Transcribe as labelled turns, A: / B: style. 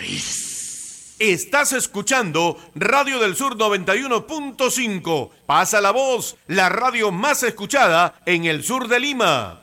A: Estás escuchando Radio del Sur 91.5. Pasa la voz, la radio más escuchada en el sur de Lima.